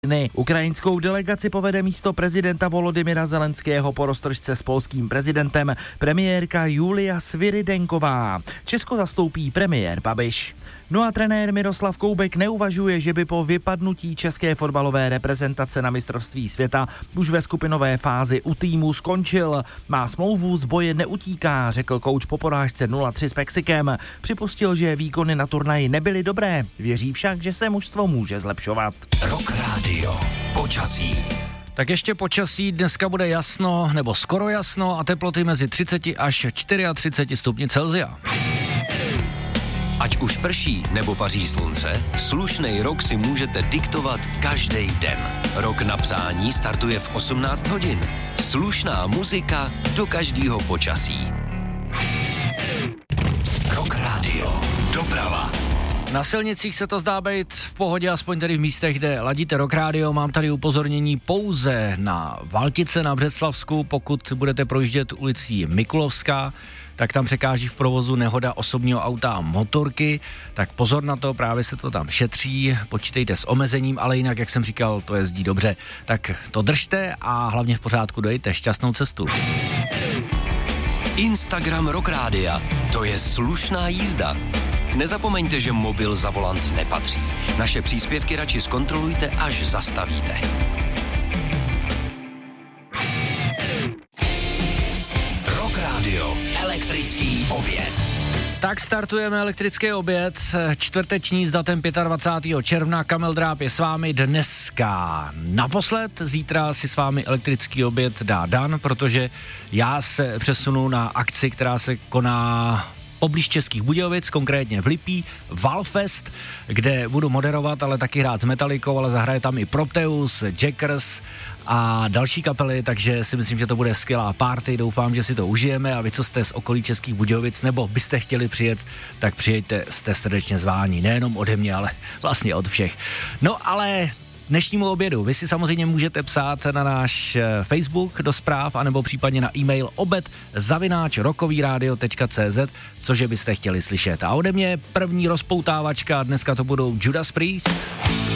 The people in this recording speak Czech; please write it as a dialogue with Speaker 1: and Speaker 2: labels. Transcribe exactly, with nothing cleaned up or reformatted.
Speaker 1: Ukrajinskou delegaci povede místo prezidenta Volodymyra Zelenského po roztržce s polským prezidentem premiérka Julia Svirydenková. Česko zastoupí premiér Babiš. No a trenér Miroslav Koubek neuvažuje, že by po vypadnutí české fotbalové reprezentace na mistrovství světa už ve skupinové fázi u týmu skončil. Má smlouvu, z boje neutíká, řekl kouč po porážce nula tři s Mexikem. Připustil, že výkony na turnaji nebyly dobré. Věří však, že se mužstvo může zlepšovat.
Speaker 2: Rock Radio. Počasí.
Speaker 3: Tak ještě počasí, dneska bude jasno, nebo skoro jasno a teploty mezi třicet až třicet čtyři stupni Celsia.
Speaker 2: Ať už prší nebo paří slunce, slušnej rok si můžete diktovat každý den. Rok na přání startuje v osmnáct hodin. Slušná muzika do každého počasí. Rock Radio. Doprava.
Speaker 3: Na silnicích se to zdá být v pohodě, aspoň tedy v místech, kde ladíte Rock Radio. Mám tady upozornění pouze na Valtice na Břeclavsku, pokud budete projíždět ulicí Mikulovská, tak tam překáží v provozu nehoda osobního auta a motorky, tak pozor na to, právě se to tam šetří, počítejte s omezením, ale jinak, jak jsem říkal, to jezdí dobře. Tak to držte a hlavně v pořádku dojďte, šťastnou cestu.
Speaker 2: Instagram Rock Rádia, to je slušná jízda. Nezapomeňte, že mobil za volant nepatří. Naše příspěvky radši zkontrolujte, až zastavíte. Rock Radio. Elektrický oběd.
Speaker 3: Tak startujeme elektrický oběd, čtvrteční s datem dvacátého pátého června. Kamil Dráb je s vámi dneska naposled, zítra si s vámi elektrický oběd dá Dan, protože já se přesunu na akci, která se koná poblíž Českých Budějovic, konkrétně v Lipí, Valfest, kde budu moderovat, ale taky hrát s Metallicou, ale zahraje tam i Proteus, Jackers a další kapely, takže si myslím, že to bude skvělá party, doufám, že si to užijeme a vy, co jste z okolí Českých Budějovic nebo byste chtěli přijet, tak přijďte, jste srdečně zváni, nejenom ode mě, ale vlastně od všech. No ale dnešnímu obědu vy si samozřejmě můžete psát na náš Facebook do zpráv, anebo případně na e-mail obed zavináč rockovyradio tečka cé zet, cože byste chtěli slyšet. A ode mě první rozpoutávačka, dneska to budou Judas Priest.